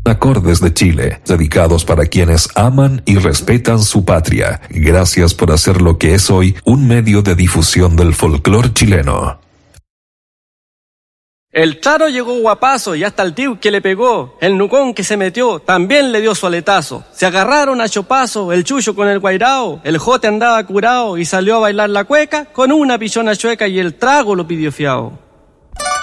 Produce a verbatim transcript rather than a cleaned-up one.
Acordes de Chile, dedicados para quienes aman y respetan su patria. Gracias por hacer lo que es hoy un medio de difusión del folclore chileno. El Charo llegó guapazo y hasta el tío que le pegó, el Nucón que se metió, también le dio su aletazo. Se agarraron a chopazo, el Chucho con el Guairao, el Jote andaba curado y salió a bailar la cueca con una pichona chueca y el trago lo pidió fiao.